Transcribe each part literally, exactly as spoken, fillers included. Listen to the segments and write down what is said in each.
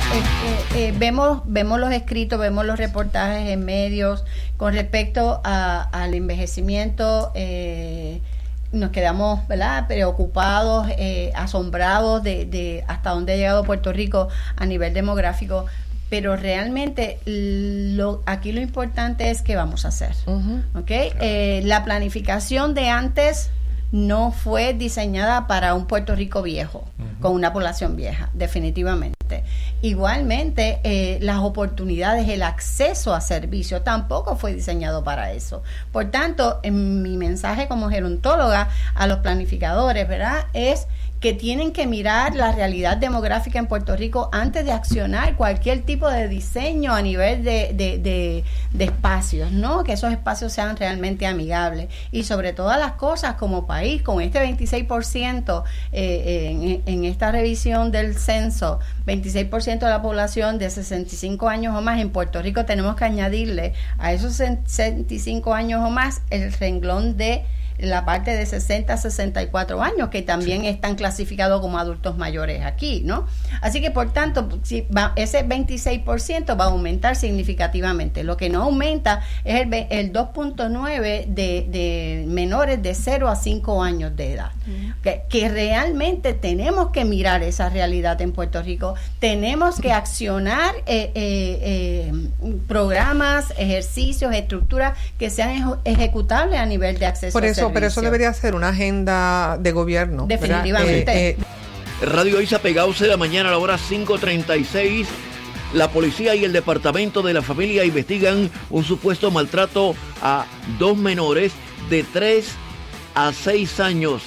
eh, eh, vemos, vemos los escritos, vemos los reportajes en medios con respecto a, al envejecimiento. Eh, nos quedamos, ¿verdad?, preocupados, eh, asombrados de, de hasta dónde ha llegado Puerto Rico a nivel demográfico. Pero realmente lo, aquí lo importante es qué vamos a hacer. Uh-huh. ¿Okay? Claro. Eh, la planificación de antes no fue diseñada para un Puerto Rico viejo, uh-huh, con una población vieja, definitivamente. Igualmente, eh, las oportunidades, el acceso a servicios tampoco fue diseñado para eso. Por tanto, en mi mensaje como gerontóloga a los planificadores, ¿verdad?, es que tienen que mirar la realidad demográfica en Puerto Rico antes de accionar cualquier tipo de diseño a nivel de, de, de, de espacios, ¿no? Que esos espacios sean realmente amigables. Y sobre todas las cosas, como país, con este veintiséis por ciento eh, en, en esta revisión del censo, veintiséis por ciento de la población de sesenta y cinco años o más en Puerto Rico, tenemos que añadirle a esos sesenta y cinco años o más el renglón de la parte de sesenta a sesenta y cuatro años, que también sí están clasificados como adultos mayores aquí, ¿no? Así que, por tanto, si va, ese veintiséis por ciento va a aumentar significativamente. Lo que no aumenta es el, el dos punto nueve de, de menores de cero a cinco años de edad. Uh-huh. Que, que realmente tenemos que mirar esa realidad en Puerto Rico. Tenemos que accionar eh, eh, eh, programas, ejercicios, estructuras que sean eje- ejecutables a nivel de acceso Por a eso, servicios. Pero eso debería ser una agenda de gobierno. Definitivamente. Eh, eh, Radio Isa Pegados de la mañana a la hora cinco treinta y seis. La policía y el departamento de la familia investigan un supuesto maltrato a dos menores de tres a seis años.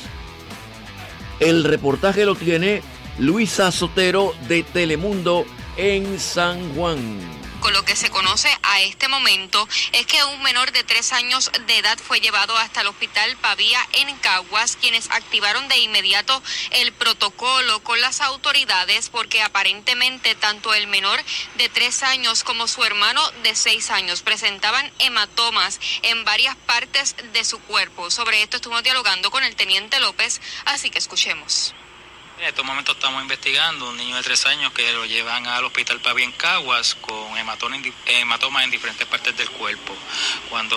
El reportaje lo tiene Luisa Sotero de Telemundo en San Juan. Con lo que se conoce a este momento es que un menor de tres años de edad fue llevado hasta el hospital Pavía en Caguas, quienes activaron de inmediato el protocolo con las autoridades porque aparentemente tanto el menor de tres años como su hermano de seis años presentaban hematomas en varias partes de su cuerpo. Sobre esto estuvimos dialogando con el teniente López, así que escuchemos. En estos momentos estamos investigando un niño de tres años que lo llevan al hospital Pavía en Caguas con hematomas en diferentes partes del cuerpo. Cuando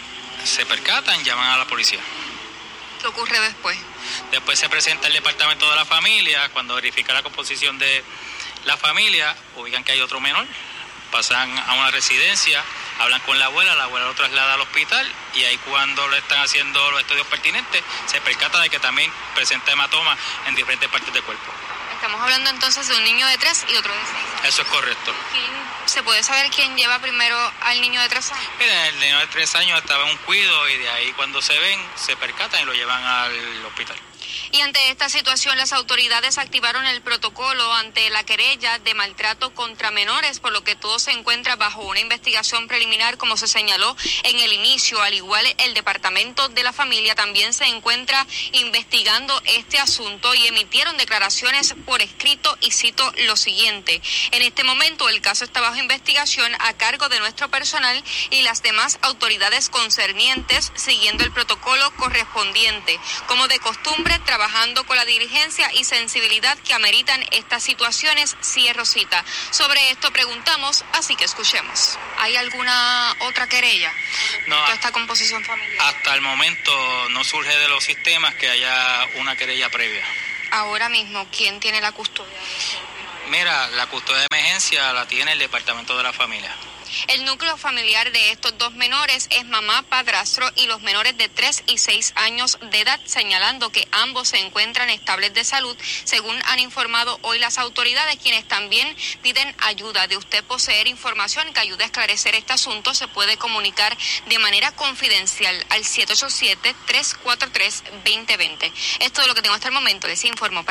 se percatan, llaman a la policía. ¿Qué ocurre después? Después se presenta el departamento de la familia. Cuando verifica la composición de la familia, ubican que hay otro menor. Pasan a una residencia, hablan con la abuela, la abuela lo traslada al hospital y ahí cuando le están haciendo los estudios pertinentes se percata de que también presenta hematomas en diferentes partes del cuerpo. Estamos hablando entonces de un niño de tres y otro de seis. Eso es correcto. ¿Quién, ¿Se puede saber quién lleva primero al niño de tres años? Mira, el niño de tres años estaba en un cuido y de ahí cuando se ven, se percatan y lo llevan al hospital. Y ante esta situación, las autoridades activaron el protocolo ante la querella de maltrato contra menores, por lo que todo se encuentra bajo una investigación preliminar, como se señaló en el inicio. Al igual, el Departamento de la Familia también se encuentra investigando este asunto y emitieron declaraciones por escrito y cito lo siguiente: en este momento el caso está bajo investigación a cargo de nuestro personal y las demás autoridades concernientes, siguiendo el protocolo correspondiente. Como de costumbre, trabajando con la diligencia y sensibilidad que ameritan estas situaciones, cierro cita. Sobre esto preguntamos, así que escuchemos. ¿Hay alguna otra querella? No, ¿Toda esta composición familiar? Hasta el momento no surge de los sistemas que haya una querella previa. Ahora mismo, ¿quién tiene la custodia? Mira, la custodia de emergencia la tiene el Departamento de la Familia. El núcleo familiar de estos dos menores es mamá, padrastro y los menores de tres y seis años de edad, señalando que ambos se encuentran estables de salud, según han informado hoy las autoridades, quienes también piden ayuda. De usted poseer información que ayude a esclarecer este asunto, se puede comunicar de manera confidencial al siete ocho siete, tres cuatro tres, dos cero dos cero. Esto es todo lo que tengo hasta el momento. Les informo.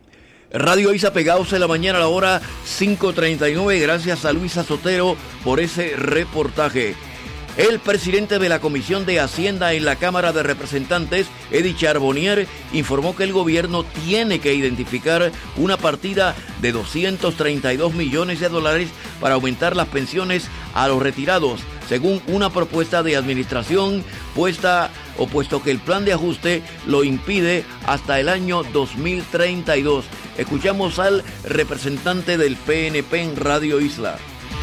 Radio Isa Pegados de la mañana a la hora cinco treinta y nueve. Gracias a Luisa Sotero por ese reportaje. El presidente de la Comisión de Hacienda en la Cámara de Representantes, Eddie Charbonnier, informó que el gobierno tiene que identificar una partida de doscientos treinta y dos millones de dólares para aumentar las pensiones a los retirados, según una propuesta de administración puesta o puesto que el plan de ajuste lo impide hasta el año dos mil treinta y dos. Escuchamos al representante del P N P en Radio Isla.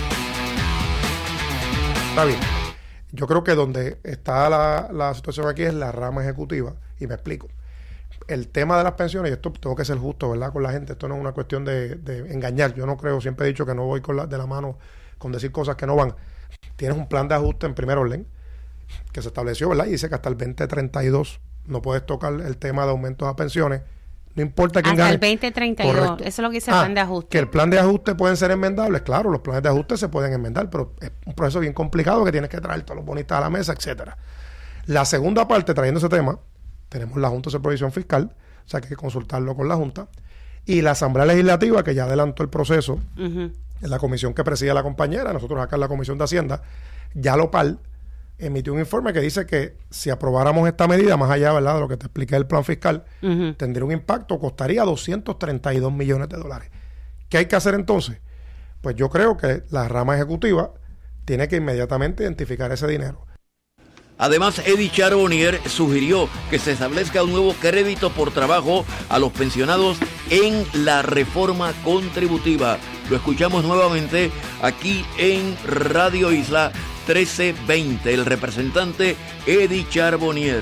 Está bien. Yo creo que donde está la, la situación aquí es la rama ejecutiva, y me explico. El tema de las pensiones, y esto tengo que ser justo, ¿verdad?, con la gente, esto no es una cuestión de, de engañar. Yo no creo, siempre he dicho que no voy con la, de la mano con decir cosas que no van. Tienes un plan de ajuste en primer orden que se estableció, ¿verdad?, y dice que hasta el veinte treinta y dos no puedes tocar el tema de aumentos a pensiones. No importa quién hasta gane. el veinte treinta y dos, Correcto. Eso es lo que dice el ah, plan de ajuste. Que el plan de ajuste pueden ser enmendables, claro, los planes de ajuste se pueden enmendar, pero es un proceso bien complicado que tienes que traer todos los bonistas a la mesa, etcétera. La segunda parte, trayendo ese tema, tenemos la Junta de Supervisión Fiscal, o sea que hay que consultarlo con la Junta, y la Asamblea Legislativa, que ya adelantó el proceso, uh-huh. en la comisión que preside la compañera, nosotros acá en la Comisión de Hacienda, ya Lopal emitió un informe que dice que si aprobáramos esta medida, más allá, ¿verdad?, de lo que te expliqué del plan fiscal, uh-huh. tendría un impacto, costaría doscientos treinta y dos millones de dólares. ¿Qué hay que hacer entonces? Pues yo creo que la rama ejecutiva tiene que inmediatamente identificar ese dinero. Además, Eddie Charbonnier sugirió que se establezca un nuevo crédito por trabajo a los pensionados en la reforma contributiva. Lo escuchamos nuevamente aquí en Radio Isla trece veinte, el representante Eddie Charbonnier.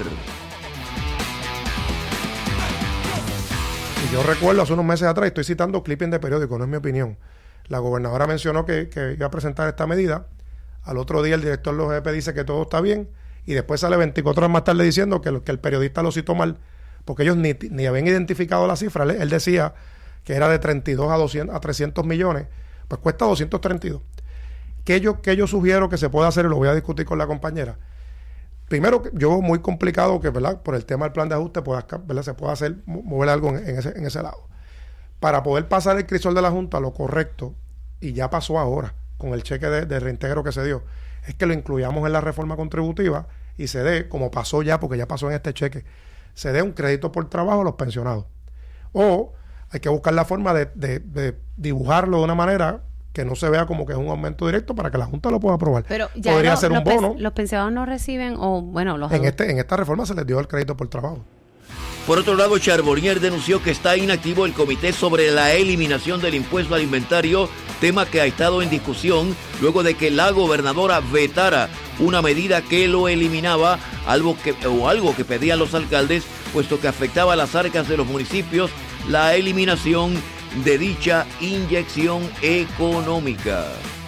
Y yo recuerdo hace unos meses atrás, estoy citando clipping de periódico, no es mi opinión, la gobernadora mencionó que, que iba a presentar esta medida, al otro día el director de los G P dice que todo está bien, y después sale veinticuatro horas más tarde diciendo que, que el periodista lo citó mal, porque ellos ni, ni habían identificado la cifra. Él decía que era de treinta y dos a doscientos, a trescientos millones, pues cuesta doscientos treinta y dos. ¿Qué yo, qué yo sugiero que se pueda hacer? Y lo voy a discutir con la compañera. Primero, yo veo muy complicado que, ¿verdad?, por el tema del plan de ajuste pueda, ¿verdad?, se pueda hacer, mover algo en, en, ese, en ese lado. Para poder pasar el crisol de la Junta, lo correcto, y ya pasó ahora, con el cheque de, de reintegro que se dio, es que lo incluyamos en la reforma contributiva y se dé, como pasó ya, porque ya pasó en este cheque, se dé un crédito por trabajo a los pensionados. O hay que buscar la forma de, de, de dibujarlo de una manera que no se vea como que es un aumento directo para que la Junta lo pueda aprobar. Pero ya podría lo, ser un los bono. Los pensionados no reciben, o bueno, los en este en esta reforma se les dio el crédito por trabajo. Por otro lado, Charbonnier denunció que está inactivo el comité sobre la eliminación del impuesto al inventario, tema que ha estado en discusión luego de que la gobernadora vetara una medida que lo eliminaba, algo que, o algo que pedían los alcaldes, puesto que afectaba a las arcas de los municipios, la eliminación de dicha inyección económica.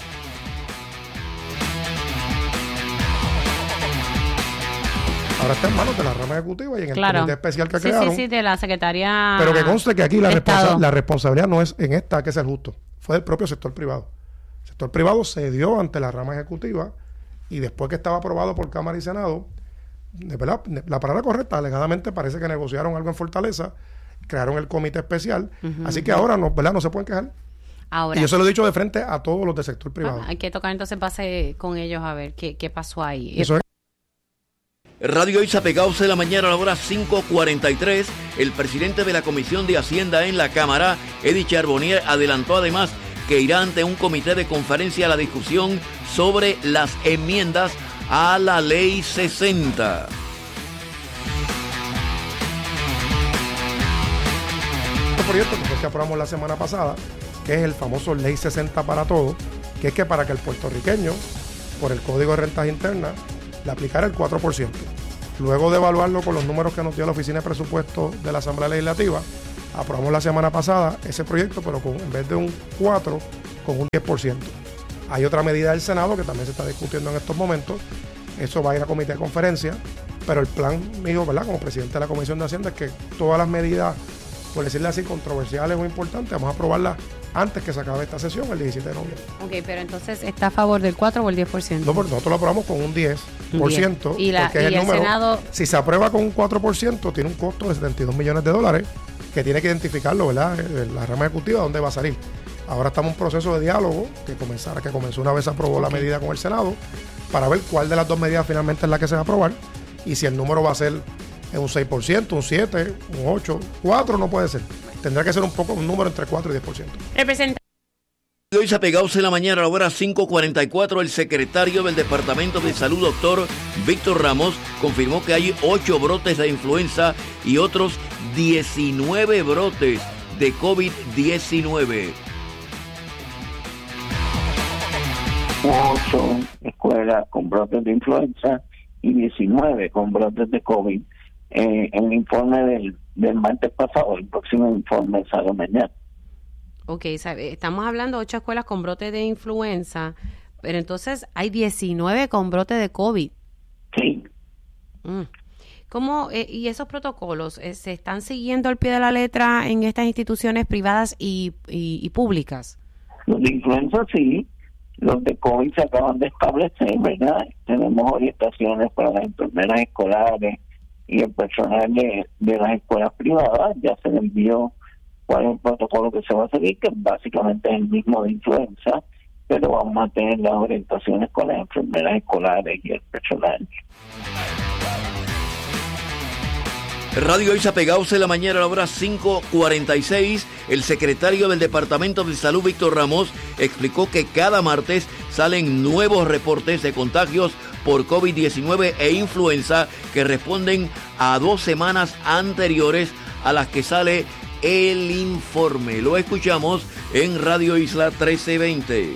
Ahora está en manos de la rama ejecutiva y en el claro. comité especial que sí, crearon. Sí, sí, de la Secretaría. Pero que conste que aquí la, responsa- Estado. la responsabilidad no es en esta, que es el justo. Fue del propio sector privado. El sector privado cedió ante la rama ejecutiva y después que estaba aprobado por Cámara y Senado, de verdad, la palabra correcta, alegadamente parece que negociaron algo en Fortaleza, crearon el comité especial, uh-huh. así que ahora no, ¿verdad?, no se pueden quejar. Ahora, y yo se lo he dicho de frente a todos los del sector privado. Ah, hay que tocar entonces base con ellos a ver qué, qué pasó ahí. Eso es. Radio Isa pegados en la mañana a la hora cinco cuarenta y tres, el presidente de la Comisión de Hacienda en la Cámara, Eddie Charbonnier, adelantó además que irá ante un comité de conferencia a la discusión sobre las enmiendas a la Ley sesenta. Este proyecto que fue el que aprobamos la semana pasada, que es el famoso Ley sesenta para todos, que es que para que el puertorriqueño, por el Código de Rentas Internas, le aplicara el cuatro por ciento. Luego de evaluarlo con los números que nos dio la Oficina de Presupuestos de la Asamblea Legislativa, aprobamos la semana pasada ese proyecto, pero con, en vez de un cuatro, con un diez por ciento. Hay otra medida del Senado que también se está discutiendo en estos momentos. Eso va a ir a comité de conferencia, pero el plan mío, ¿verdad?, como presidente de la Comisión de Hacienda, es que todas las medidas, por decirle así, controversiales o importantes, vamos a aprobarlas antes que se acabe esta sesión, el diecisiete de noviembre. Ok, pero entonces, ¿está a favor del cuatro o el diez por ciento? No, nosotros lo aprobamos con un diez por ciento. Y, la, porque es y el, el número. Senado... Si se aprueba con un cuatro por ciento, tiene un costo de setenta y dos millones de dólares, que tiene que identificarlo, ¿verdad?, la rama ejecutiva, dónde va a salir. Ahora estamos en un proceso de diálogo que comenzará, que comenzó una vez se aprobó okay. la medida con el Senado, para ver cuál de las dos medidas finalmente es la que se va a aprobar, y si el número va a ser un seis por ciento, un siete por ciento, un ocho por ciento, cuatro no puede ser. Tendrá que ser un poco un número entre cuatro y diez por ciento. Representa. Hoy se pegados en la mañana a la hora cinco cuarenta y cuatro, el secretario del Departamento de Salud, doctor Víctor Ramos, confirmó que hay ocho brotes de influenza y otros diecinueve brotes de COVID diecinueve. ocho escuelas con brotes de influenza y diecinueve con brotes de COVID. Eh, el informe del, del martes pasado, el próximo informe sale mañana. Ok, sabe, estamos hablando de ocho escuelas con brote de influenza, pero entonces hay diecinueve con brote de COVID. Sí. Mm. ¿Cómo, eh, y esos protocolos eh, se están siguiendo al pie de la letra en estas instituciones privadas y, y, y públicas? Los de influenza sí, los de COVID se acaban de establecer, ¿verdad? Tenemos orientaciones para las enfermeras escolares y el personal de, de las escuelas privadas. Ya se les envió cuál es el protocolo que se va a seguir, que básicamente es el mismo de influenza, pero vamos a tener las orientaciones con las enfermeras escolares y el personal. Radio Isa Pegados en la mañana a la hora cinco cuarenta y seis. El secretario del Departamento de Salud, Víctor Ramos, explicó que cada martes salen nuevos reportes de contagios por COVID diecinueve e influenza que responden a dos semanas anteriores a las que sale el informe. Lo escuchamos en Radio Isla trece veinte.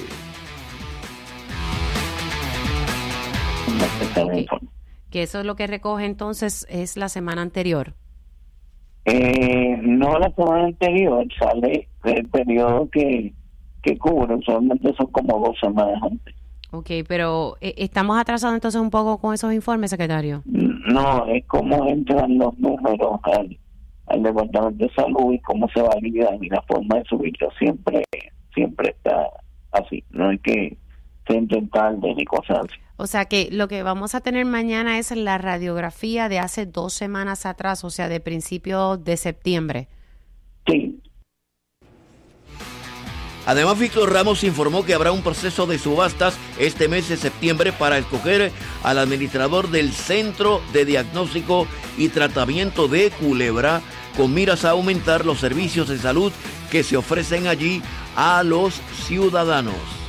Okay. Que eso es lo que recoge entonces es la semana anterior. Eh, no la semana anterior, sale el periodo que, que cubre, usualmente son como dos semanas antes. Ok, pero eh, ¿estamos atrasados entonces un poco con esos informes, secretario? No, es como entran los números al, al Departamento de Salud y cómo se validan y la forma de subirlo siempre, siempre está así, no hay que se intentar de ni cosas así. O sea que lo que vamos a tener mañana es la radiografía de hace dos semanas atrás, o sea, de principio de septiembre. Sí. Además, Víctor Ramos informó que habrá un proceso de subastas este mes de septiembre para escoger al administrador del Centro de Diagnóstico y Tratamiento de Culebra, con miras a aumentar los servicios de salud que se ofrecen allí a los ciudadanos.